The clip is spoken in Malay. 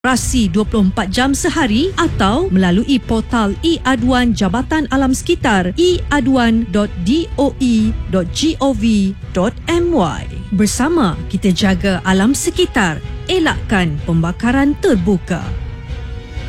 Rasi 24 jam sehari atau melalui portal e-aduan Jabatan Alam Sekitar eaduan.doi.gov.my. Bersama kita jaga alam sekitar, elakkan pembakaran terbuka.